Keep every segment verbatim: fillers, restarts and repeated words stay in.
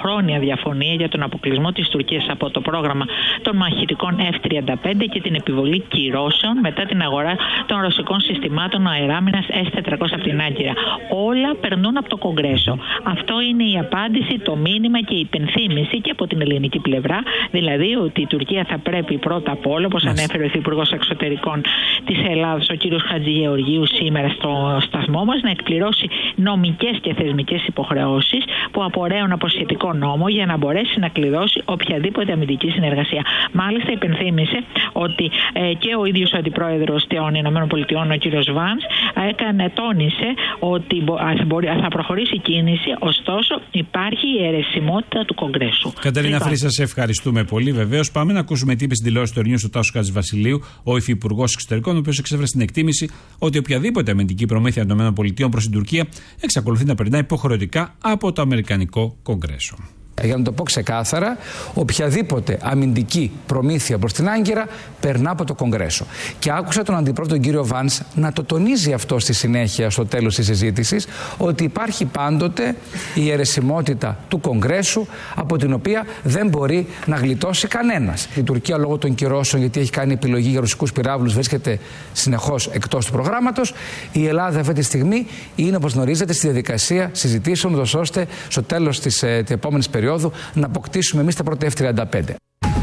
χρόνια διαφωνία για τον αποκλεισμό της Τουρκίας από το πρόγραμμα των μαχητικών εφ τριάντα πέντε και την επιβολή κυρώσεων μετά την αγορά των ρωσικών συστημάτων αεράμινας ες τετρακόσια από την Άγκυρα. Όλα περνούν από το Κογκρέσο. Αυτό είναι η απάντηση, το μήνυμα και η υπενθύμηση και από την ελληνική πλευρά, δηλαδή ότι η Τουρκία θα πρέπει πρώτα απ' όλα, όπως ανέφερε ο Υφυπουργός Εξωτερικών της Ελλάδας, ο κ. Χατζηγεωργίου, σήμερα στο σταθμό μας, να εκπληρώσει νομικές και θεσμικές υποχρεώσεις που απορρέουν από σχετικό νόμο για να μπορέσει να κλειδώσει οποιαδήποτε αμυντική συνεργασία. Μάλιστα, υπενθύμησε ότι ε, και ο ίδιος ο Αντιπρόεδρος των ΗΠΑ, ο κ. Βάνς, έκανε, τόνισε ότι θα προχωρήσει η κίνηση, ωστόσο υπάρχει η αιρεσιμότητα του Κογκρέσου. Κατερίνα Φρύσα, σε ευχαριστούμε πολύ. Βεβαίως, πάμε να ακούσουμε τι είπε στην τηλεόραση του Ερνιού του Τάσου Χατζηβασιλείου, ο Υφυπουργός Εξωτερικών, ο οποίος εξέφρασε την εκτίμηση ότι οποιαδήποτε αμυντική προμήθεια των ΗΠΑ προς την Τουρκία εξακολουθεί να περνάει υποχρεωτικά από το Αμερικανικό Κογκρέσο. Για να το πω ξεκάθαρα, οποιαδήποτε αμυντική προμήθεια προς την Άγκυρα περνά από το Κογκρέσο. Και άκουσα τον Αντιπρόεδρο τον κύριο Βάνς να το τονίζει αυτό στη συνέχεια, στο τέλος της συζήτησης, ότι υπάρχει πάντοτε η αιρεσιμότητα του Κογκρέσου, από την οποία δεν μπορεί να γλιτώσει κανένας. Η Τουρκία, λόγω των κυρώσεων, γιατί έχει κάνει επιλογή για ρωσικούς πυράβλους, βρίσκεται συνεχώς εκτός του προγράμματος. Η Ελλάδα αυτή τη στιγμή είναι, όπως γνωρίζετε, στη διαδικασία συζητήσεων, ώστε στο τέλος της ε, επόμενης περίοδου να αποκτήσουμε εμείς τα πρώτα εφ τριάντα πέντε.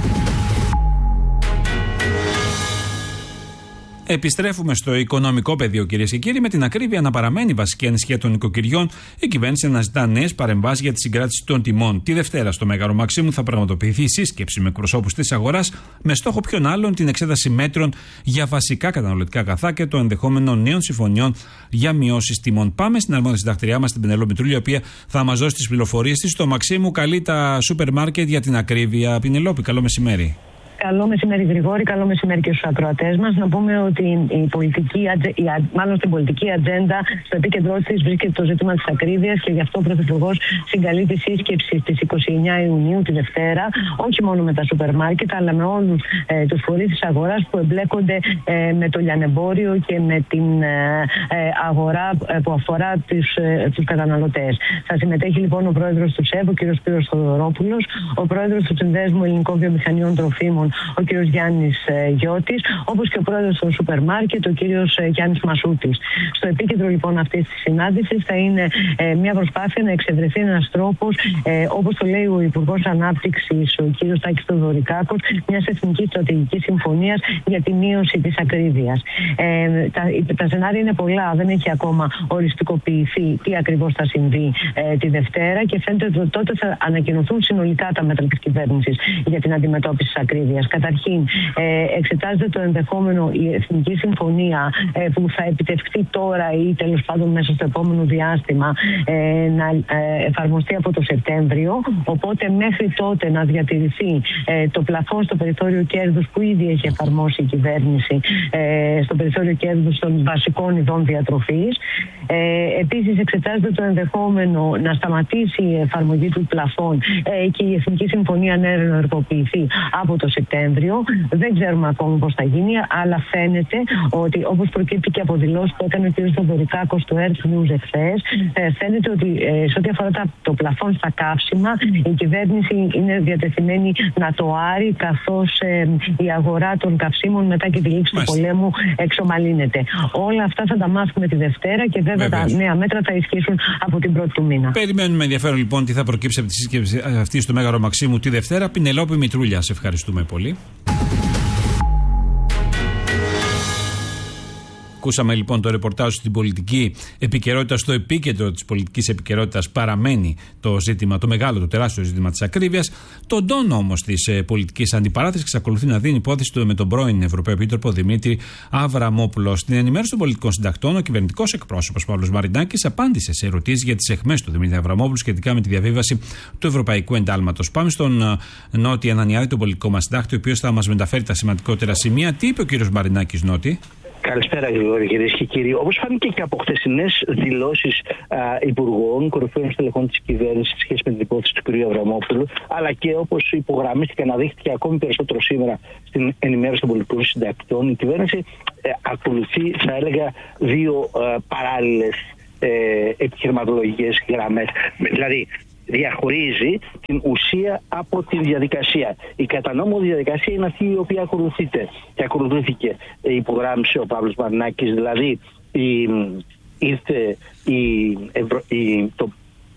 Επιστρέφουμε στο οικονομικό πεδίο, κυρίες και κύριοι. Με την ακρίβεια να παραμένει βασική ανησυχία των νοικοκυριών, η κυβέρνηση αναζητά νέες παρεμβάσεις για τη συγκράτηση των τιμών. Τη Δευτέρα, στο Μέγαρο Μαξίμου, θα πραγματοποιηθεί η σύσκεψη με εκπροσώπους της αγοράς, με στόχο ποιον άλλον την εξέταση μέτρων για βασικά καταναλωτικά αγαθά και το ενδεχόμενο νέων συμφωνιών για μειώσεις τιμών. Πάμε στην αρμόδια συντακτηριά μας, την Πενελόπη Μητρούλη, η οποία θα μας δώσει τις πληροφορίες της. Στο Μαξίμου καλεί τα σούπερ μάρκετ για την ακρίβεια. Πενελόπη, καλό μεσημέρι. Καλό μεσημέρι, Γρηγόρη. Καλό μεσημέρι και στους ακροατές μας. Να πούμε ότι η πολιτική, μάλλον στην πολιτική ατζέντα, στο επίκεντρό της βρίσκεται το ζήτημα της ακρίβειας και γι' αυτό ο Πρωθυπουργός συγκαλεί τη σύσκεψη στις είκοσι εννέα Ιουνίου, τη Δευτέρα, όχι μόνο με τα σούπερ μάρκετ, αλλά με όλους ε, τους φορείς της αγοράς που εμπλέκονται ε, με το λιανεμπόριο και με την ε, αγορά ε, που αφορά τους, ε, τους καταναλωτές. Θα συμμετέχει λοιπόν ο πρόεδρος του ΣΕΒ, ο κ. Σπύρος Θοδωρόπουλος, ο πρόεδρος του Συνδέσμου Ελληνικών Βιομηχανιών Τροφίμων, ο κύριος Γιάννης ε, Γιώτης, όπως και ο πρόεδρος των σούπερ μάρκετ, ο κύριος ε, Γιάννης Μασούτης. Στο επίκεντρο λοιπόν αυτής της συνάντησης θα είναι ε, μια προσπάθεια να εξευρεθεί ένας τρόπος, ε, όπως το λέει ο Υπουργός Ανάπτυξης, ο κύριος Τάκης Θεοδωρικάκος, μιας εθνικής στρατηγικής συμφωνίας για τη μείωση της ακρίβειας. Ε, τα, τα σενάρια είναι πολλά, δεν έχει ακόμα οριστικοποιηθεί τι ακριβώς θα συμβεί ε, τη Δευτέρα και φαίνεται ότι τότε θα ανακοινωθούν συνολικά τα μέτρα της κυβέρνησης για την αντιμετώπιση της ακρίβειας. Καταρχήν, ε, εξετάζεται το ενδεχόμενο η Εθνική Συμφωνία ε, που θα επιτευχθεί τώρα ή τέλος πάντων μέσα στο επόμενο διάστημα ε, να ε, εφαρμοστεί από το Σεπτέμβριο. Οπότε μέχρι τότε να διατηρηθεί ε, το πλαφόν στο περιθώριο κέρδους που ήδη έχει εφαρμόσει η κυβέρνηση ε, στο περιθώριο κέρδους των βασικών ειδών διατροφής. Ε, επίσης, εξετάζεται το ενδεχόμενο να σταματήσει η εφαρμογή του πλαφόν ε, και η Εθνική Συμφωνία να ενεργοποιηθεί από το Σεπτέμβριο. Δεν ξέρουμε ακόμα πώς θα γίνει, αλλά φαίνεται ότι, όπως προκύπτει και από δηλώσεις που έκανε ο κ. Θοδωρικάκος στο Earth News εχθές, φαίνεται ότι ε, σε ό,τι αφορά το πλαφόν στα καύσιμα, η κυβέρνηση είναι διατεθειμένη να το άρει, καθώς ε, η αγορά των καυσίμων μετά και τη λήξη του πολέμου εξομαλύνεται. Όλα αυτά θα τα μάθουμε τη Δευτέρα και βέβαια Βεβαίως. Τα νέα μέτρα θα ισχύσουν από την πρώτη του μήνα. Περιμένουμε ενδιαφέρον λοιπόν τι θα προκύψει από τη σύσκεψη αυτή στο Μέγαρο Μαξίμου τη Δευτέρα. Πινελόπη Μητρούλια, σε ευχαριστούμε πολύ. Ακούσαμε λοιπόν το ρεπορτάζ στην πολιτική επικαιρότητα. Στο επίκεντρο της πολιτικής επικαιρότητας παραμένει το ζήτημα, το μεγάλο, το τεράστιο ζήτημα της ακρίβειας. Τον τόνο όμως της ε, πολιτικής αντιπαράθεσης εξακολουθεί να δίνει υπόθεση του με τον πρώην Ευρωπαίο Επίτροπο Δημήτρη Αβραμόπουλο. Στην ενημέρωση των πολιτικών συντακτών, ο κυβερνητικός εκπρόσωπος Παύλος Μαρινάκης απάντησε σε ερωτήσεις για τις αιχμές του Δημήτρη Αβραμόπουλου σχετικά με τη διαβίβαση του Ευρωπαϊκού Εντάλματος. Πάμε στον ε, Νότι Ανανιάδη, τον πολιτικό μας συντάκτη, ο οποίος θα μας μεταφέρει τα σημαντικότερα σημεία. Τι είπε ο κύριος Μαρινάκης, Νότι? Καλησπέρα, Γρηγόρη, κυρίες και κύριοι. Όπως φάνηκε και από χθεσινές δηλώσεις υπουργών, κορυφαίων στελεχών της κυβέρνησης σε σχέση με την υπόθεση του κ. Αβραμόπουλου, αλλά και όπως υπογραμμίστηκε, αναδείχθηκε ακόμη περισσότερο σήμερα στην ενημέρωση των πολιτικών συντακτών, η κυβέρνηση ε, ακολουθεί, θα έλεγα, δύο ε, παράλληλες ε, επιχειρηματολογικές γραμμές. Δηλαδή, διαχωρίζει την ουσία από την διαδικασία. Η κατά νόμο διαδικασία είναι αυτή η οποία ακολουθείται και ακολουθήθηκε, υπογράμμισε ο Παύλος Μαρινάκης, δηλαδή η, ήρθε η, Ευρω... η, το,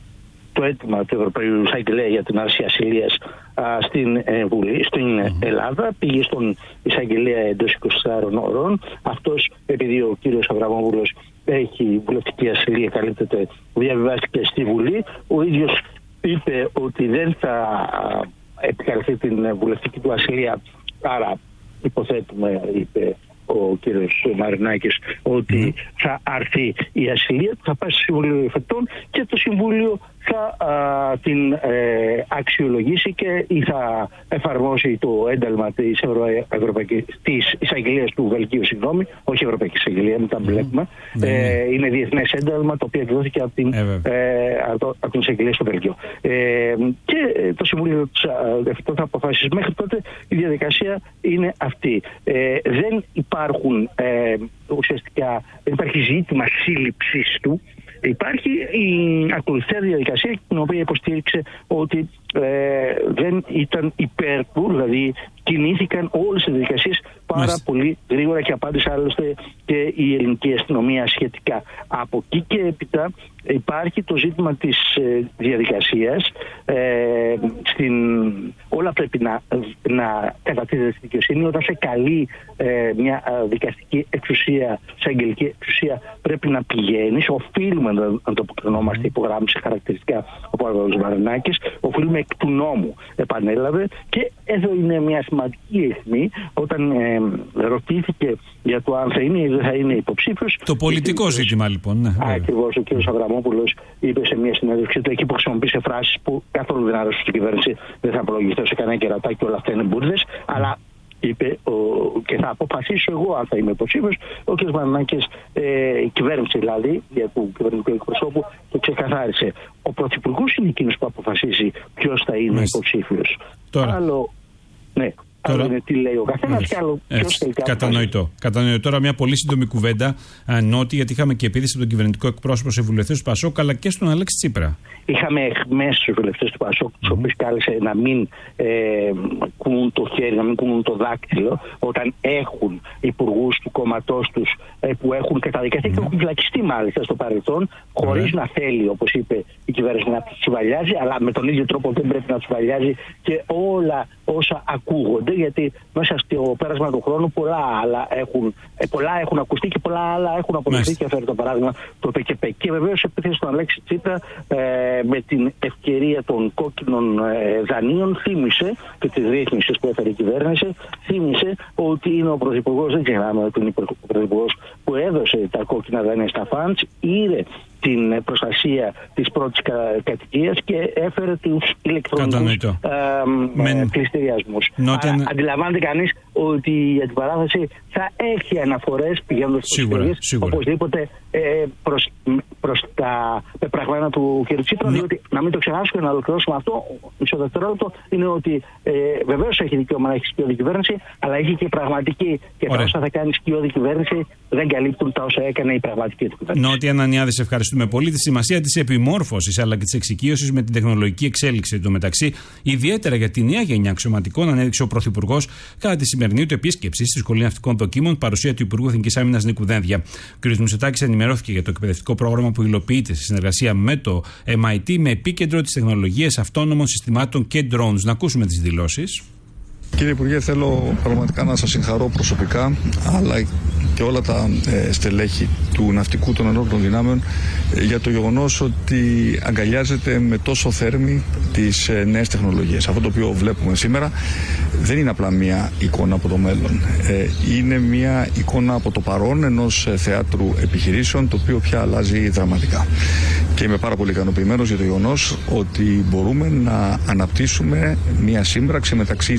το αίτημα του Ευρωπαϊκού Εισαγγελέα για την άρση ασυλίας στην, ε, Βουλή, στην Ελλάδα, πήγε στον Εισαγγελέα εντός είκοσι τεσσάρων ώρων. Αυτός, επειδή ο κύριος Αβραμόπουλος έχει βουλευτική ασυλία, καλύπτεται, διαβιβάστηκε στη Βουλή. Ο ίδιος είπε ότι δεν θα επικαλεστεί την βουλευτική του ασυλία, άρα υποθέτουμε, είπε ο κύριος Μαρινάκης, ότι θα άρθει η ασυλία, θα πάει στο Συμβούλιο Εφετών και το Συμβούλιο θα α, την ε, αξιολογήσει και ή θα εφαρμόσει το ένταλμα της, Ευρω... Ευρωπαϊκής... της εισαγγελίας του Βελγίου, συγγνώμη, όχι Ευρωπαϊκή Εισαγγελία, μην τα μπλέκουμε. Mm. Ε, είναι διεθνές ένταλμα το οποίο εκδόθηκε από την, ε, ε, από την εισαγγελία στο Βελγίο. Ε, και το Συμβούλιο Εφετών θα αποφασίσει. Μέχρι τότε η διαδικασία είναι αυτή. Ε, δεν υπάρχουν ε, ουσιαστικά, δεν υπάρχει ζήτημα σύλληψης του. Υπάρχει η ακολουθία διαδικασία, την οποία υποστήριξε ότι ε, δεν ήταν υπέρ του, δηλαδή κινήθηκαν όλες οι διαδικασίες πάρα Μάλιστα. πολύ γρήγορα και απάντησε άλλωστε και η ελληνική αστυνομία σχετικά. Από εκεί και έπειτα υπάρχει το ζήτημα της ε, διαδικασίας. Ε, στην, όλα πρέπει να, να κατατίθεται στη δικαιοσύνη. Όταν σε καλεί ε, μια δικαστική εξουσία, σε αγγελική εξουσία, πρέπει να πηγαίνεις. Οφείλουμε να, να το αποκρινόμαστε, υπογράμμισε χαρακτηριστικά ο Παύλος Μαρινάκης. Οφείλουμε εκ του νόμου, επανέλαβε. Και εδώ είναι μια σημαντική αιχμή, όταν ε, ρωτήθηκε για το αν θα είναι ή δεν θα είναι υποψήφιος. Το πολιτικό και, ζήτημα λοιπόν. Ναι, ακριβώς, ο κ. Αβραμόπουλος είπε σε μια συνέντευξη του, εκεί που χρησιμοποίησε φράσεις που καθόλου δεν άρεσαν στην κυβέρνηση, δεν θα απολογιστώ σε κανένα κερατάκι, όλα αυτά είναι μπουρδες, mm. αλλά είπε ο, και θα αποφασίσω εγώ αν θα είμαι υποψήφιος. Ο κ. Μαρινάκης, ε, η κυβέρνηση δηλαδή, για του κυβερνητικού εκπροσώπου, το ξεκαθάρισε. Ο Πρωθυπουργός είναι εκείνος που αποφασίζει ποιος θα είναι υποψήφιος. Τώρα. Άλλο, ναι. Τώρα... είναι τι λέει ο καθένας και άλλο ποιος τελικά. Κατανοητό. Κατανοητό. Τώρα μια πολύ σύντομη κουβέντα, Νότι, γιατί είχαμε και επίθεση από τον κυβερνητικό εκπρόσωπο σε βουλευτές του Πασόκ αλλά και στον Αλέξη Τσίπρα. Είχαμε εχμές στους βουλευτές του Πασόκ, τους mm-hmm. οποίους κάλεσε να μην ε, κουνούν το χέρι, να μην κουνούν το δάκτυλο, όταν έχουν υπουργούς του κόμματός τους ε, που έχουν καταδικαστεί mm-hmm. και έχουν φυλακιστεί μάλιστα στο παρελθόν, χωρίς mm-hmm. να θέλει, όπως είπε η κυβέρνηση, να τους βαλιάζει, αλλά με τον ίδιο τρόπο δεν πρέπει να τους βαλιάζει και όλα όσα ακούγονται, γιατί μέσα στο πέρασμα του χρόνου πολλά άλλα έχουν, πολλά έχουν ακουστεί και πολλά άλλα έχουν αποδειχθεί. Και φέρει το παράδειγμα το ΠΚΠ. Και βεβαίως επίθεση στον Αλέξη Τσίπρα ε, με την ευκαιρία των κόκκινων ε, δανείων, θύμισε και τις ρύθμισεις που έφερε η κυβέρνηση, θύμισε ότι είναι ο Πρωθυπουργός, δεν ξεχνάμε ότι είναι ο Πρωθυπουργός που έδωσε τα κόκκινα δάνεια στα φαντς, είδε την προστασία της πρώτης κατοικίας και έφερε τους ηλεκτρονικούς πληστηριασμούς. Νότια... Αντιλαμβάνεται κανείς ότι η αντιπαράθεση θα έχει αναφορές πηγαίνοντας στους πληστηριασμούς, οπωσδήποτε ε, προς, προς τα πεπραγμένα του κ. Τσίπρα, Νο... διότι να μην το ξεχάσουμε και να ολοκληρώσουμε αυτό, μισό δευτερόλεπτο, είναι ότι ε, βεβαίως έχει δικαίωμα να έχει σκιώδη κυβέρνηση, αλλά έχει και πραγματική. Και τα όσα θα κάνει σκιώδη κυβέρνηση δεν καλύπτουν τα όσα έκανε η πραγματική του κυβέρνηση. Νότια Ανανιάδη, σε ευχαριστούμε πολύ. Τη σημασία της επιμόρφωσης αλλά και της εξοικείωσης με την τεχνολογική εξέλιξη εντωμεταξύ, ιδιαίτερα για τη νέα γενιά αξιωματικών, ανέδειξε ο Πρωθυπουργός κατά τη σημερινή του επίσκεψη στη Σχολή Ναυτικών Δοκίμων, παρουσία του Υπουργού Εθνικής Άμυνας Νίκου Δένδια. Ο κ. Μητσοτάκης ενημερώθηκε για το εκπαιδευτικό πρόγραμμα που υλοποιείται σε συνεργασία με το εμ άι τι με επίκεντρο τις τεχνολογίες αυτόνομων συστημάτων και drones. Να ακούσουμε τις δηλώσεις. Κύριε Υπουργέ, θέλω πραγματικά να σας συγχαρώ προσωπικά, αλλά και όλα τα ε, στελέχη του ναυτικού των ενόπλων δυνάμεων ε, για το γεγονός ότι αγκαλιάζεται με τόσο θέρμη τις ε, νέες τεχνολογίες. Αυτό το οποίο βλέπουμε σήμερα δεν είναι απλά μια εικόνα από το μέλλον. Ε, είναι μια εικόνα από το παρόν ενός ε, θεάτρου επιχειρήσεων, το οποίο πια αλλάζει δραματικά. Και είμαι πάρα πολύ ικανοποιημένος για το γεγονός ότι μπορούμε να αναπτύσσουμε μια σύμπραξη μεταξύ ίσως του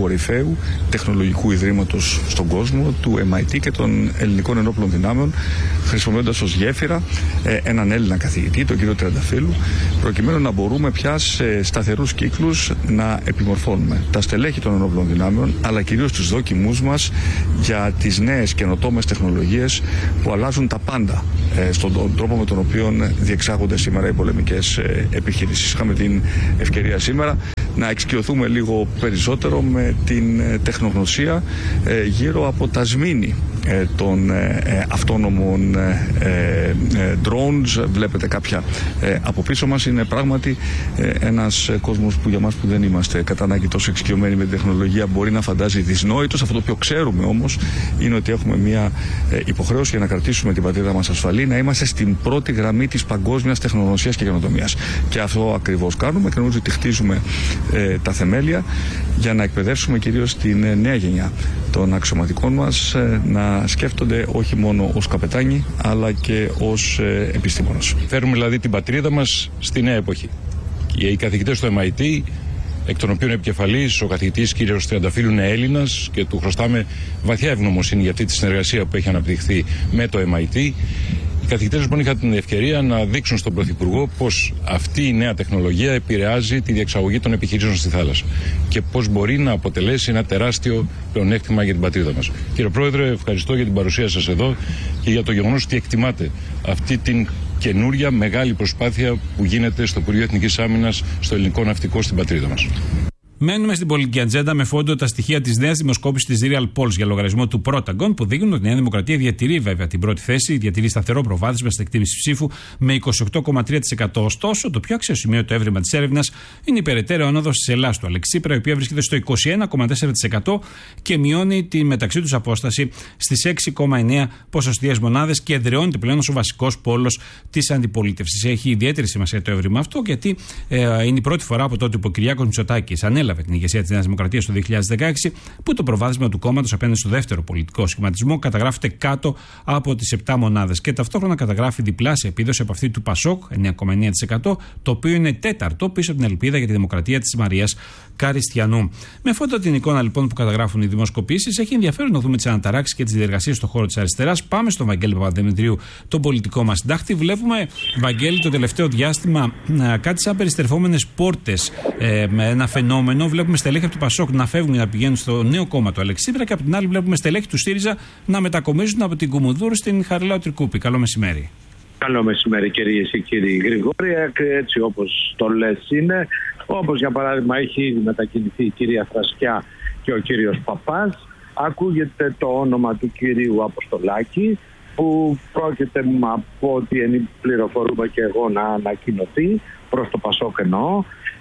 κορυφαίου τεχνολογικού ιδρύματος στον κόσμο, του εμ άι τι και των ελληνικών ενόπλων δυνάμεων, χρησιμοποιώντας ως γέφυρα ε, έναν Έλληνα καθηγητή, τον κύριο Τριανταφύλου, προκειμένου να μπορούμε πια σε σταθερούς κύκλους να επιμορφώνουμε τα στελέχη των ενόπλων δυνάμεων, αλλά κυρίως τους δόκιμούς μας για τις νέες καινοτόμες τεχνολογίες που αλλάζουν τα πάντα ε, στον τρόπο με τον οποίο διεξάγονται σήμερα οι πολεμικές ε, επιχειρήσεις. Είχαμε την ευκαιρία σήμερα να εξοικειωθούμε λίγο περισσότερο με την τεχνογνωσία ε, γύρω από τα σμήνη ε, των ε, αυτόνομων ε, ε, drones. Βλέπετε κάποια ε, από πίσω μας. Είναι πράγματι ε, ένας κόσμος που για μας που δεν είμαστε κατά ανάγκη τόσο εξοικειωμένοι με την τεχνολογία μπορεί να φαντάζει δυσνόητος. Αυτό το οποίο ξέρουμε όμως είναι ότι έχουμε μια ε, υποχρέωση για να κρατήσουμε την πατρίδα μας ασφαλή, να είμαστε στην πρώτη γραμμή της παγκόσμιας τεχνογνωσίας και καινοτομίας. Και αυτό ακριβώς κάνουμε και νομίζω ότι χτίζουμε ε, τα θεμέλια για να εκπαιδεύσουμε κυρίως την ε, νέα γενιά των αξιωματικών μας ε, να σκέφτονται όχι μόνο ως καπετάνοι αλλά και ως ε, επιστήμονες. Φέρουμε δηλαδή την πατρίδα μας στη νέα εποχή. Οι καθηγητές του εμ άι τι, εκ των οποίων επικεφαλής ο καθηγητής κ. Τριανταφύλου είναι Έλληνας και του χρωστάμε βαθιά ευγνωμοσύνη για αυτή τη συνεργασία που έχει αναπτυχθεί με το εμ άι τι. Οι καθηγητές λοιπόν είχαν την ευκαιρία να δείξουν στον Πρωθυπουργό πως αυτή η νέα τεχνολογία επηρεάζει τη διεξαγωγή των επιχειρήσεων στη θάλασσα και πως μπορεί να αποτελέσει ένα τεράστιο πλεονέκτημα για την πατρίδα μας. Κύριε Πρόεδρε, ευχαριστώ για την παρουσία σας εδώ και για το γεγονός ότι εκτιμάτε αυτή την καινούρια μεγάλη προσπάθεια που γίνεται στο Υπουργείο Εθνικής Άμυνας, στο ελληνικό ναυτικό στην πατρίδα μας. Μένουμε στην πολιτική ατζέντα με φόντο τα στοιχεία της νέας δημοσκόπησης της Real Polls για λογαριασμό του Protagon που δείχνουν ότι η Νέα Δημοκρατία διατηρεί βέβαια την πρώτη θέση, διατηρεί σταθερό προβάδισμα στην εκτίμηση ψήφου με είκοσι οκτώ κόμμα τρία τοις εκατό. Ωστόσο, το πιο αξιοσημείωτο έβριμα της έρευνας είναι η περαιτέρω άνοδος της Ελλάδας του Αλέξη Τσίπρα, η οποία βρίσκεται στο είκοσι ένα κόμμα τέσσερα τοις εκατό και μειώνει τη μεταξύ τους απόσταση στις έξι κόμμα εννέα ποσοστιαίες μονάδες και εδραιώνεται πλέον ως ο βασικός πόλος της αντιπολίτευσης. Έχει ιδιαίτερη σημασία το έβριμα αυτό, γιατί ε, είναι η πρώτη φορά από τότε που ο Κυριάκος Μητσοτάκης ανέλαβε την ηγεσία της Νέας Δημοκρατίας το δύο χιλιάδες δεκαέξι, που το προβάδισμα του κόμματος απέναντι στο δεύτερο πολιτικό σχηματισμό καταγράφεται κάτω από τις επτά μονάδες και ταυτόχρονα καταγράφει διπλάσια επίδοση από αυτή του Πασόκ, εννέα κόμμα εννέα τοις εκατό, το οποίο είναι τέταρτο πίσω από την ελπίδα για τη δημοκρατία της Μαρίας Καριστιανού. Με φόντο την εικόνα λοιπόν που καταγράφουν οι δημοσκοπήσεις, έχει ενδιαφέρον να δούμε τις αναταράξεις και τις διεργασίες στον χώρο της αριστεράς. Πάμε στον Βαγγέλη Παπαδημητρίου, τον πολιτικό μας συντάκτη. Βλέπουμε, Βαγγέλη, το τελευταίο διάστημα κάτι σαν περιστερφόμενες πόρτες, ε, με ένα φαινόμενο. Βλέπουμε στελέχη από του Πασόκ να φεύγουν και να πηγαίνουν στο νέο κόμμα του Αλέξη Τσίπρα και από την άλλη βλέπουμε στελέχη του ΣΥΡΙΖΑ να μετακομίζουν από την Κουμουνδούρου στην Χαριλάου Τρικούπη. Καλό μεσημέρι. Καλό μεσημέρι, κυρίες και κύριοι. Γρηγόρη, έτσι όπως το λες είναι. Όπως για παράδειγμα έχει ήδη μετακινηθεί η κυρία Θρασκιά και ο κύριος Παπάς. Ακούγεται το όνομα του κυρίου Αποστολάκη, που πρόκειται από ό,τι πληροφορούμε και εγώ να ανακοινωθεί προς το Πασόκ εννοώ.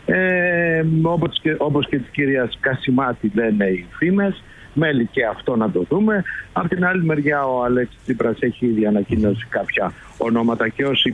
Ε, όπως, και, όπως και της κυρίας Κασιμάτη λένε οι φήμες, μέλη και αυτό να το δούμε. Από την άλλη μεριά ο Αλέξης Τσίπρας έχει ήδη ανακοινώσει κάποια ονόματα και ως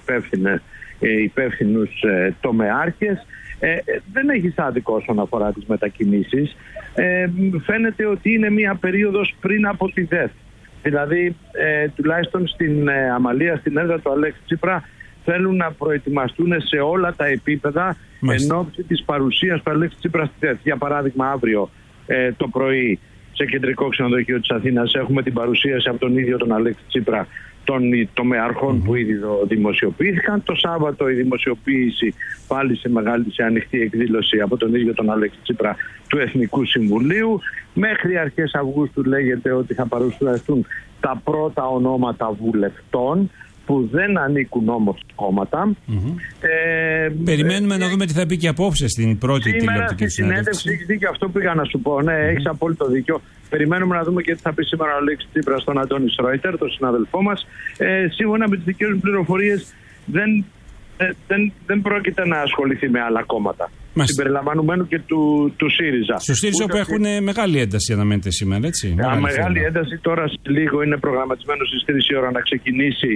υπεύθυνους ε, τομεάρχες. Ε, δεν έχει άδικο όσον αφορά τις μετακινήσεις. Ε, φαίνεται ότι είναι μια περίοδος πριν από τη ΔΕΘ. Δηλαδή ε, τουλάχιστον στην ε, Αμαλία, στην έδρα του Αλέξη Τσίπρα, θέλουν να προετοιμαστούν σε όλα τα επίπεδα εν ώψη της παρουσίας του Αλέξη Τσίπρα στη ΔΕΘ. Για παράδειγμα, αύριο ε, το πρωί σε κεντρικό ξενοδοχείο της Αθήνας έχουμε την παρουσίαση από τον ίδιο τον Αλέξη Τσίπρα των τομεαρχών mm-hmm. που ήδη δημοσιοποιήθηκαν. Το Σάββατο η δημοσιοποίηση πάλι σε μεγάλη, σε ανοιχτή εκδήλωση από τον ίδιο τον Αλέξη Τσίπρα του Εθνικού Συμβουλίου. Μέχρι αρχές Αυγούστου λέγεται ότι θα παρουσιαστούν τα πρώτα ονόματα βουλευτών που δεν ανήκουν όμως κόμματα. Mm-hmm. Ε, Περιμένουμε ε, να δούμε τι θα πει και απόψε στην πρώτη τηλεοπτική συνέντευξη. Σήμερα στη συνέντευξη έχεις δίκιο, αυτό πήγα να σου πω. Ναι, mm-hmm. έχεις απόλυτο δίκιο. Περιμένουμε να δούμε και τι θα πει σήμερα ο Αλέξης Τσίπρας στον Αντώνη Σρόιτερ, τον συναδελφό μας. Ε, σύμφωνα με τις δικές μου πληροφορίες, δεν, ε, δεν, δεν πρόκειται να ασχοληθεί με άλλα κόμματα. Συμπεριλαμβανομένου και του, του ΣΥΡΙΖΑ. Στο ΣΥΡΙΖΑ που έχουν και... μεγάλη ένταση αναμένεται σήμερα, έτσι. Μεγάλη, μεγάλη ένταση. Τώρα λίγο είναι προγραμματισμένο στις τρεις η ώρα να ξεκινήσει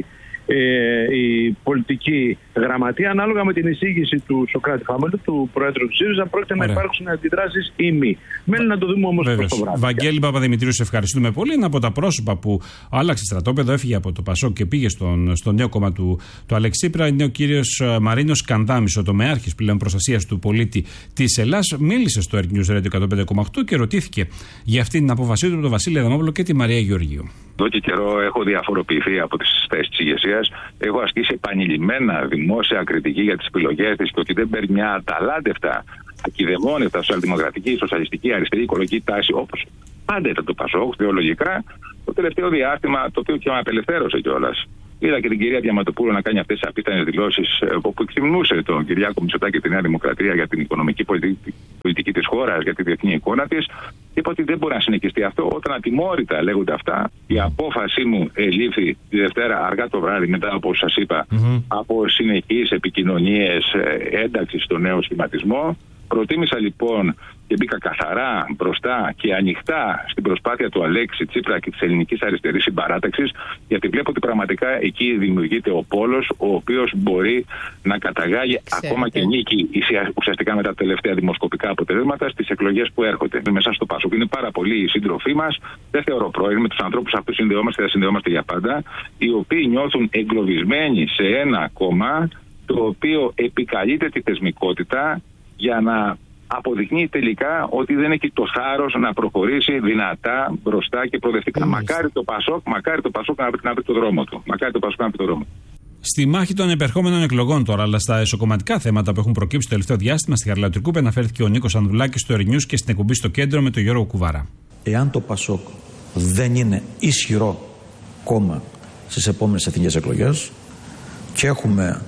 ε, η πολιτική γραμματεία, ανάλογα με την εισήγηση του Σωκράτη Χαμέλου, του Προέδρου του ΣΥΡΙΖΑ, πρόκειται Ωραία. να υπάρξουν αντιδράσεις ή μη. Μένει να το δούμε όμως προς το βράδυ. Βαγγέλη Παπαδημητρίου, σε ευχαριστούμε πολύ. Είναι από τα πρόσωπα που άλλαξε στρατόπεδο, έφυγε από το Πασόκ και πήγε στον, στο νέο κόμμα του, του Αλέξη Τσίπρα. Είναι ο κύριος Μαρίνος Κανδάμης, ο τομεάρχης πλέον προστασίας του πολίτη της Ελλάς. Μίλησε στο Air News Radio εκατόν πέντε κόμμα οκτώ και ρωτήθηκε για αυτή την απόφασή του από τον Βασίλη Αδαμόπουλο και τη Μαρία Γεωργίου. Εδώ και καιρό έχω διαφοροποιηθεί από τις θέσεις της ηγεσίας. Έχω ασκήσει επανειλημμένα δημόσια κριτική για τις επιλογές της και ότι δεν παίρνει μια αταλάντευτα, ακιδεμόνευτα σοσιαλδημοκρατική, σοσιαλιστική, αριστερή, οικολογική τάση όπως πάντα ήταν το Πασόκ, θεολογικά, το τελευταίο διάστημα, το οποίο και με απελευθέρωσε κιόλας. Είδα και την κυρία Διαματοπούλου να κάνει αυτές τις απίθανες δηλώσεις όπου εκτιμνούσε τον Κυριάκο Μητσοτάκη και τη Νέα Δημοκρατία για την οικονομική πολιτική, πολιτική της χώρας, για τη διεθνή εικόνα της. Είπα ότι δεν μπορεί να συνεχιστεί αυτό. Όταν ατιμόρυτα λέγονται αυτά, η απόφασή μου ελήφθη τη Δευτέρα αργά το βράδυ, μετά από όσο σας είπα, mm-hmm. από συνεχείς επικοινωνίες ένταξης στο νέο σχηματισμό. Προτίμησα λοιπόν και μπήκα καθαρά μπροστά και ανοιχτά στην προσπάθεια του Αλέξη Τσίπρα και της ελληνικής αριστερής συμπαράταξης, γιατί βλέπω ότι πραγματικά εκεί δημιουργείται ο πόλος ο οποίος μπορεί να καταγάγει Ξέρετε. ακόμα και νίκη ουσιαστικά μετά τα τελευταία δημοσκοπικά αποτελέσματα στις εκλογές που έρχονται. Μέσα στο Πασόκ είναι πάρα πολλοί οι σύντροφοί μας, δεν θεωρώ πρόεδροι, με τους ανθρώπους αυτούς συνδεόμαστε και θα συνδεόμαστε για πάντα, οι οποίοι νιώθουν εγκλωβισμένοι σε ένα κόμμα το οποίο επικαλείται τη θεσμικότητα για να αποδεικνύει τελικά ότι δεν έχει το θάρρος να προχωρήσει δυνατά μπροστά και προοδευτικά. Mm. Μακάρι το Πασόκ, μακάρι το Πασόκ να βρει, να βρει το δρόμο του. Μακάρι το Πασόκ να βρει το δρόμο. Στη μάχη των επερχόμενων εκλογών τώρα, αλλά στα εσωκομματικά θέματα που έχουν προκύψει το τελευταίο διάστημα, στη Χαρλατρικού αναφέρθηκε ο Νίκος Ανδρουλάκης στο Air News και στην εκπομπή στο Κέντρο με τον Γιώργο Κουβάρα. Εάν το Πασόκ δεν είναι ισχυρό κόμμα στις επόμενες εθνικές εκλογές και έχουμε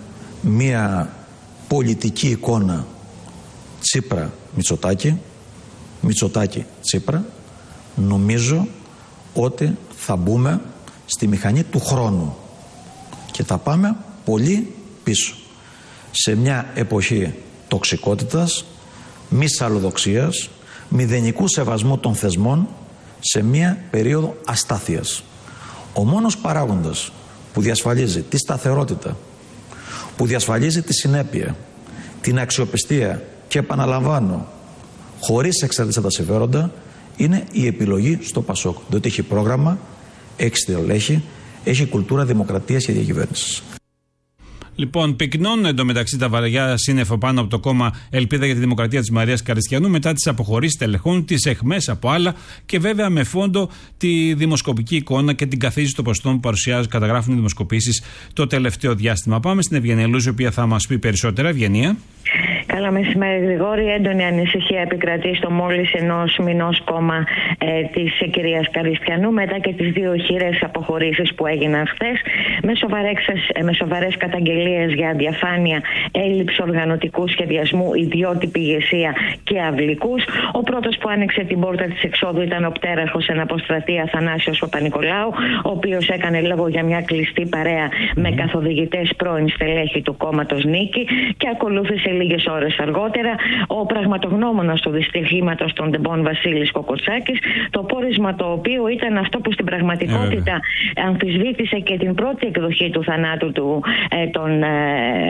μία πολιτική εικόνα Τσίπρα Μητσοτάκη, Μητσοτάκη Τσίπρα, νομίζω ότι θα μπούμε στη μηχανή του χρόνου και θα πάμε πολύ πίσω σε μια εποχή τοξικότητας, μη σαλλοδοξίας, μηδενικού σεβασμού των θεσμών, σε μια περίοδο αστάθειας. Ο μόνος παράγοντας που διασφαλίζει τη σταθερότητα, που διασφαλίζει τη συνέπεια, την αξιοπιστία και επαναλαμβάνω, χωρίς εξαρτησία τα συμφέροντα, είναι η επιλογή στο Πασόκ. Διότι έχει πρόγραμμα, έχει στελέχη, έχει κουλτούρα δημοκρατίας και διακυβέρνησης. Λοιπόν, πυκνώνουν εντωμεταξύ τα βαριά σύννεφα πάνω από το κόμμα Ελπίδα για τη Δημοκρατία της Μαρίας Καριστιανού μετά τις αποχωρήσεις τελεχών, τις εχμές από άλλα και βέβαια με φόντο τη δημοσκοπική εικόνα και την καθίζηση των ποσοστών που παρουσιάζουν, καταγράφουν οι δημοσκοπήσεις το τελευταίο διάστημα. Πάμε στην Ευγενία Λούζη, η οποία θα μας πει περισσότερα. Ευγενία. Καλό μεσημέρι, Γρηγόρη. Έντονη ανησυχία επικρατεί στο μόλις ενός μηνός κόμμα ε, της ε, κυρίας Καριστιανού μετά και τις δύο χειρές αποχωρήσεις που έγιναν χθες με σοβαρές, ε, με σοβαρές καταγγελίες για αδιαφάνεια, έλλειψη οργανωτικού σχεδιασμού, ιδιότυπη ηγεσία και αυλικούς. Ο πρώτος που άνοιξε την πόρτα της εξόδου ήταν ο πτέραρχος εν αποστρατεία Αθανάσιος Παπα-Νικολάου, ο οποίος έκανε λόγο για μια κλειστή παρέα με καθοδηγητές πρώην στελέχη του κόμματος Νίκη και ακολούθησε λίγες ώρες αργότερα ο πραγματογνώμονας του δυστυχήματος των Ντεμπών Βασίλης Κοκοτσάκης, το πόρισμα το οποίο ήταν αυτό που στην πραγματικότητα ε, αμφισβήτησε και την πρώτη εκδοχή του θανάτου του, ε, των, ε,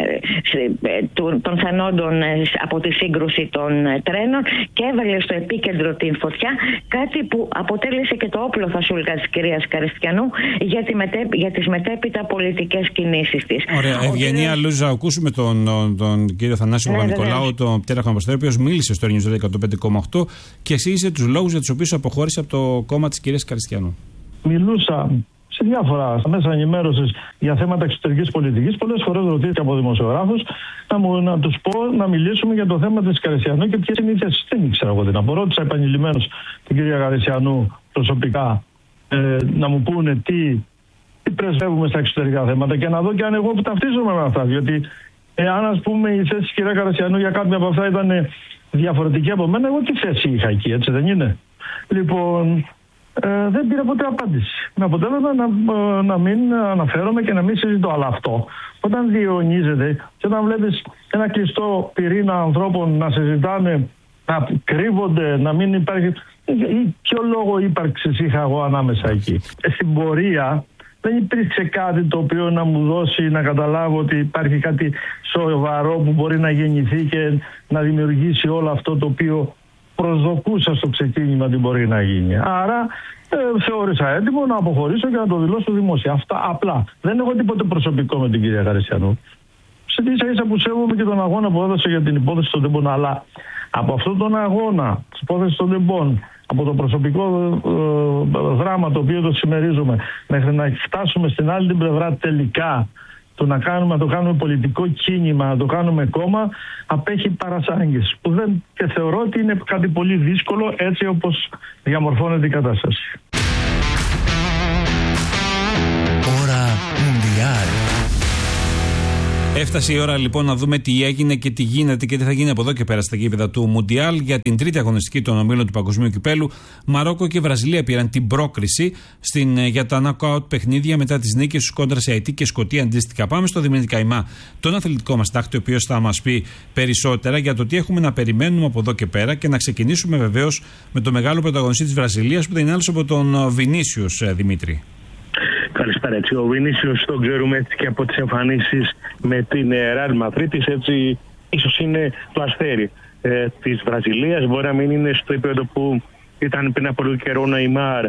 του, των θανόντων ε, από τη σύγκρουση των ε, τρένων και έβαλε στο επίκεντρο την φωτιά, κάτι που αποτέλεσε και το όπλο φασούλκα της κυρίας Καριστιανού για, τη μετέ, για τις μετέπειτα πολιτικές κινήσεις της. Ωραία. Ευγενία Λούζα, ακούσουμε τον, τον, τον κύριο Θανάσιο ναι, Παπα-Νικολάου, τον πτέραρχο Αποστόλη, ο οποίος μίλησε στο Air News εκατόν πέντε κόμμα οκτώ και εξήγησε τους λόγους για τους οποίους αποχώρησε από το κόμμα της κυρίας Καριστιανού. Μιλούσα σε διάφορα μέσα ενημέρωσης για θέματα εξωτερικής πολιτικής. Πολλές φορές ρωτήθηκα από δημοσιογράφους να, μου, να τους πω να μιλήσουμε για το θέμα της Καριστιανού και ποιες είναι οι θέσεις. Δεν ήξερα εγώ τι να πω. Ρώτησα επανειλημμένως την κυρία Καριστιανού προσωπικά ε, να μου πούνε τι, τι πρεσβεύουμε στα εξωτερικά θέματα και να δω και αν εγώ ταυτίζομαι με αυτά. Διότι εάν ας πούμε η θέση της κυρία Καριστιανού για κάποια από αυτά ήταν διαφορετική από μένα, εγώ τι θέση είχα εκεί, έτσι δεν είναι? Λοιπόν, ε, δεν πήρα ποτέ απάντηση. Με αποτέλεσμα να, ε, να μην αναφέρομαι και να μην συζητώ. Αλλά αυτό, όταν διαιωνίζεται και όταν βλέπεις ένα κλειστό πυρήνα ανθρώπων να συζητάνε, να κρύβονται, να μην υπάρχει. Ποιο λόγο ύπαρξης είχα εγώ ανάμεσα εκεί? Στην πορεία Δεν υπήρξε κάτι το οποίο να μου δώσει να καταλάβω ότι υπάρχει κάτι σοβαρό που μπορεί να γεννηθεί και να δημιουργήσει όλο αυτό το οποίο προσδοκούσα στο ξεκίνημα ότι μπορεί να γίνει. Άρα ε, θεώρησα έτοιμο να αποχωρήσω και να το δηλώσω δημόσια. Αυτά απλά. Δεν έχω τίποτε προσωπικό με την κυρία Χαριστιανού. Σε ίσα ίσα που σέβομαι και τον αγώνα που έδωσε για την υπόθεση των τεμπών, αλλά από αυτόν τον αγώνα τη υπόθεση των τεμπών, από το προσωπικό ε, δράμα το οποίο το συμμερίζουμε, μέχρι να φτάσουμε στην άλλη την πλευρά τελικά, το να, κάνουμε, να το κάνουμε πολιτικό κίνημα, να το κάνουμε κόμμα, απέχει παρασάγγες. Που δεν, και θεωρώ ότι είναι κάτι πολύ δύσκολο έτσι όπως διαμορφώνεται η κατάσταση. Ώρα Μουντιάλ. Έφτασε η ώρα λοιπόν να δούμε τι έγινε και τι γίνεται και τι θα γίνει από εδώ και πέρα στα γήπεδα του Μουντιάλ για την τρίτη αγωνιστική των ομίλων του Παγκοσμίου Κυπέλου. Μαρόκο και Βραζιλία πήραν την πρόκριση στην, για τα νοκάουτ παιχνίδια μετά τις νίκες τους κόντρα σε Αιτή και Σκωτία αντίστοιχα. Πάμε στο Δημήτρη Καϊμά, τον αθλητικό μας τάχτη, ο οποίος θα μας πει περισσότερα για το τι έχουμε να περιμένουμε από εδώ και πέρα και να ξεκινήσουμε βεβαίως με το μεγάλο πρωταγωνιστή της Βραζιλίας που δεν είναι άλλος από τον Βινίσιους, Δημήτρη. Καλησπέρα. Έτσι. Ο Βινίσιος τον ξέρουμε έτσι και από τις εμφανίσεις με την Ρεάλ Μαδρίτης, έτσι ίσως είναι το αστέρι ε, της Βραζιλίας. Μπορεί να μην είναι στο επίπεδο που ήταν πριν από λίγο καιρό ο Νεϊμάρ,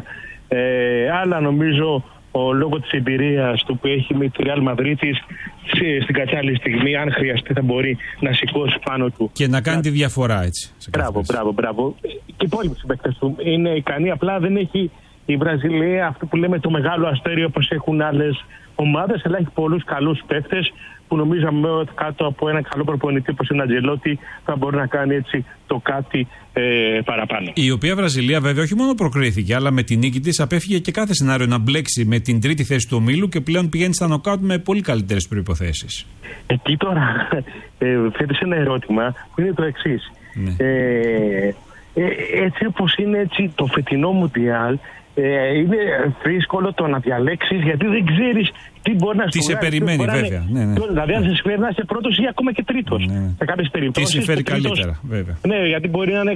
ε, αλλά νομίζω ο λόγω της εμπειρίας του που έχει με τη Ρεάλ Μαδρίτης στην κατάλληλη στιγμή, αν χρειαστεί, θα μπορεί να σηκώσει πάνω του. Και να κάνει να... τη διαφορά, έτσι. Μπράβο, μπράβο, μπράβο. Και οι υπόλοιποι συμπαίκτες του είναι ικανοί, απλά δεν έχει η Βραζιλία αυτό που λέμε το μεγάλο αστέρι όπως έχουν άλλες ομάδες, αλλά έχει πολλούς καλούς παίκτες που νομίζαμε ότι κάτω από ένα καλό προπονητή όπως είναι Αντζελότη θα μπορεί να κάνει έτσι το κάτι ε, παραπάνω. Η οποία Βραζιλία βέβαια όχι μόνο προκρίθηκε, αλλά με την νίκη της απέφυγε και κάθε σενάριο να μπλέξει με την τρίτη θέση του ομίλου και πλέον πηγαίνει στα νοκάουτ με πολύ καλύτερες προϋποθέσεις. Εκεί τώρα ε, θέτεις ένα ερώτημα που είναι το εξής. Ναι. Ε, ε, έτσι όπως είναι έτσι, το φετινό Μουντιάλ, Ε, είναι δύσκολο το να διαλέξεις γιατί δεν ξέρεις τι μπορεί να σου τι σε περιμένει, βέβαια. Ναι, ναι. Δηλαδή, αν σε συμφέρει να είσαι πρώτος ή ακόμα και τρίτος. Ναι. Σε κάποιες περιπτώσεις. Τι συμφέρει καλύτερα, βέβαια. Ναι, γιατί μπορεί να είναι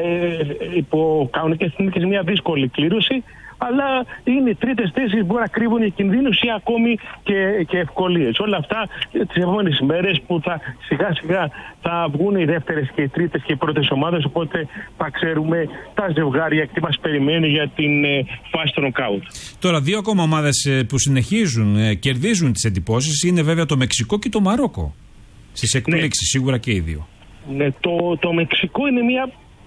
ε, υπό κανονικές συνθήκες μια δύσκολη κλήρωση, αλλά είναι οι τρίτες θέσεις που μπορεί να κρύβουν οι κινδύνους ή ακόμη και, και ευκολίες. Όλα αυτά τις επόμενες ημέρες που θα σιγά σιγά θα βγουν οι δεύτερες και οι τρίτες και οι πρώτες ομάδες, οπότε θα ξέρουμε τα ζευγάρια και τι μας περιμένει για την ε, φάση των νοκάουτ. Τώρα δύο ακόμα ομάδες ε, που συνεχίζουν, ε, κερδίζουν τις εντυπώσεις είναι βέβαια το Μεξικό και το Μαρόκο. Στις εκπλήξεις, ναι. Σίγουρα και οι δύο. Ναι, το, το Μεξικό είναι μια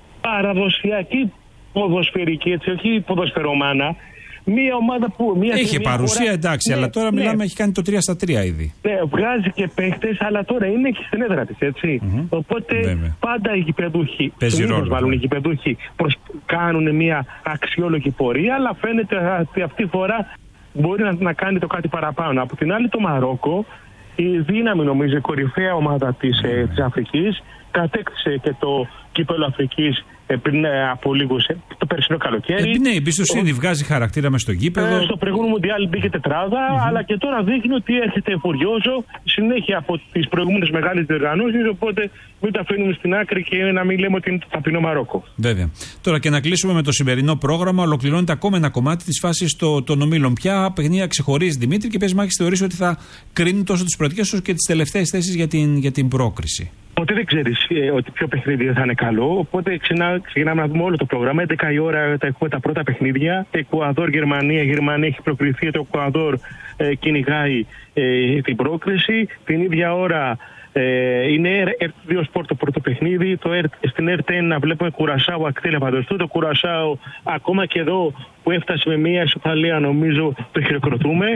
παραδοσιακή ποδοσφαιρική, έτσι, όχι ποδοσφαιρομάνα. Μία ομάδα που. Μία Είχε μια παρουσία, χώρα, εντάξει, ναι, αλλά τώρα ναι. Μιλάμε, έχει κάνει το τρία στα τρία ήδη. Ναι, βγάζει και παίχτες, αλλά τώρα είναι και στην έδρα της, έτσι. Mm-hmm. Οπότε βέβαια. Πάντα οι γηπεδούχοι, συνήθως μάλλον οι γηπεδούχοι, κάνουν μια αξιόλογη πορεία, αλλά φαίνεται ότι αυτή τη φορά μπορεί να, να κάνει το κάτι παραπάνω. Από την άλλη, το Μαρόκο, η δύναμη, νομίζω, η κορυφαία ομάδα της, mm. ε, της Αφρικής, κατέκτησε και το κύπελλο Αφρικής ε, πριν ε, από λίγο σε, το περσινό καλοκαίρι. Ε, ναι, η εμπιστοσύνη βγάζει χαρακτήρα μες στο γήπεδο. Ε, στο προηγούμενο Μουντιάλ μπήκε τετράδα, mm-hmm. αλλά και τώρα δείχνει ότι έρχεται φουριόζο συνέχεια από τις προηγούμενες μεγάλες διοργανώσεις. Οπότε μην τα αφήνουμε στην άκρη και να μην λέμε ότι είναι το ταπεινό Μαρόκο. Βέβαια. Τώρα και να κλείσουμε με το σημερινό πρόγραμμα. Ολοκληρώνεται ακόμα ένα κομμάτι της φάσης το, των ομίλων. Ποια παιχνίδια ξεχωρίζει, Δημήτρη, και ποιες μάχες θεωρείς ότι θα κρίνουν τόσο τις πρωτικές όσο και τις τελευταίες θέσεις για την, για την πρόκριση? Ποτέ δεν ξέρεις ε, ότι ποιο παιχνίδι θα είναι καλό. Οπότε ξενά, ξεκινάμε να δούμε όλο το πρόγραμμα. έντεκα η ώρα θα έχουμε τα πρώτα παιχνίδια. Εκουαδόρ, Γερμανία. Η Γερμανία έχει προκριθεί. Το Εκουαδόρ ε, κυνηγάει ε, την πρόκριση. Την ίδια ώρα ε, είναι ερτ δύο Sport το πρώτο παιχνίδι. Το ερτ, στην ερτ ένα βλέπουμε Κουρασάο, Ακτήλια Παντοστού. Το Κουρασάο, ακόμα και εδώ που έφτασε με μια ισοπαλία, νομίζω το χειροκροτούμε.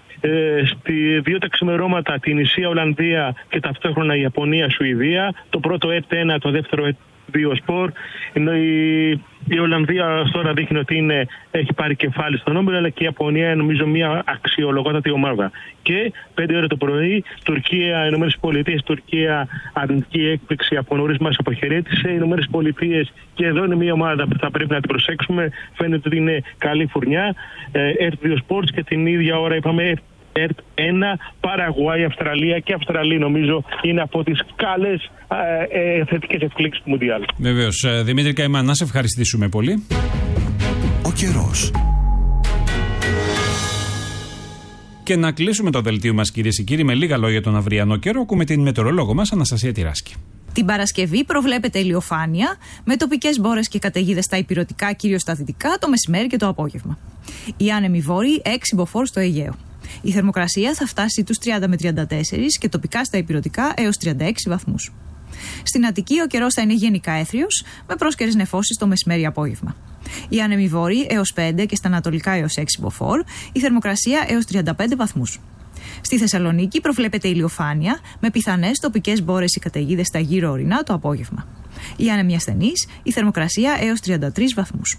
Ε, στη δύο τα ξημερώματα την Ισία, Ολλανδία και ταυτόχρονα η Ιαπωνία, Σουηδία. Το πρώτο ερτ ένα, το δεύτερο ερτ δύο Sport. Ενώ η, η Ολλανδία τώρα δείχνει ότι είναι, έχει πάρει κεφάλι στον όμιλο, αλλά και η Ιαπωνία νομίζω μια αξιολογότατη ομάδα. Και πέντε ώρα το πρωί, Τουρκία, Ηνωμένες Πολιτείες, Τουρκία, αρνητική έκπληξη από νωρίς μας αποχαιρέτησε. Οι Ηνωμένες Πολιτείες, και εδώ είναι μια ομάδα που θα πρέπει να την προσέξουμε. Φαίνεται ότι είναι καλή φουρνιά. ερτ δύο Sports και την ίδια ώρα είπαμε ερτ ένα, Παραγουάη, Αυστραλία, και Αυστραλία νομίζω είναι από τις καλές ε, ε, θετικές εκπλήξεις του Μουντιάλ. Βεβαίως. Δημήτρη Καϊμά, να σε ευχαριστήσουμε πολύ. Ο καιρός. Και να κλείσουμε το δελτίο μας, κυρίες και κύριοι, με λίγα λόγια τον αυριανό καιρό. Ακούμε την μετεωρολόγο μας, Αναστασία Τυράσκη. Την Παρασκευή προβλέπεται ηλιοφάνεια με τοπικές μπόρες και καταιγίδες στα ηπειρωτικά, κυρίως στα δυτικά, το μεσημέρι και το απόγευμα. Οι άνεμοι βόρειοι έξι μποφόρ στο Αιγαίο. Η θερμοκρασία θα φτάσει τους τριάντα με τριάντα τέσσερα και τοπικά στα ηπειρωτικά έως τριάντα έξι βαθμούς. Στην Αττική ο καιρός θα είναι γενικά έθριος, με πρόσκαιρες νεφώσεις το μεσημέρι-απόγευμα. Οι άνεμοι βόρειοι έως πέντε και στα ανατολικά έως έξι μποφόρ, η θερμοκρασία έως τριάντα πέντε βαθμούς. Στη Θεσσαλονίκη προβλέπεται ηλιοφάνεια με πιθανές τοπικές μπόρες ή καταιγίδες στα γύρω ορεινά το απόγευμα. Οι άνεμοι ασθενείς, η θερμοκρασία έως τριάντα τρεις βαθμούς.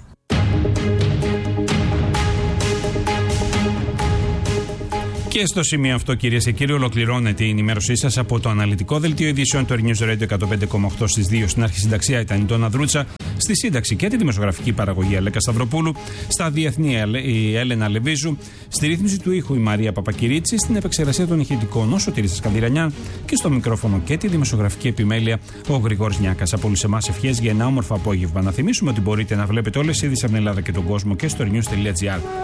Και στο σημείο αυτό, κυρίες και κύριοι, ολοκληρώνεται η ενημέρωσή σας από το αναλυτικό δελτίο ειδήσεων του News Radio εκατόν πέντε κόμμα οκτώ στις δύο. Στην αρχισυνταξία ήταν η Ντόνα Δρούτσα, στη σύνταξη και τη δημοσιογραφική παραγωγή Αλέκα Σταυροπούλου, στα διεθνή η Έλενα Λεβίζου, στη ρύθμιση του ήχου η Μαρία Παπακυρίτση, στην επεξεργασία των ηχητικών ο Σωτήρης Σκανδυρανιάν και στο μικρόφωνο και τη δημοσιογραφική επιμέλεια ο Γρηγόρης Νιάκας. Από όλους εμάς ευχές για ένα όμορφο απόγευμα. Να θυμίσουμε ότι μπορείτε να βλέπετε όλες τις ειδήσεις από την Ελλάδα και τον κόσμο και στο news τελεία gr.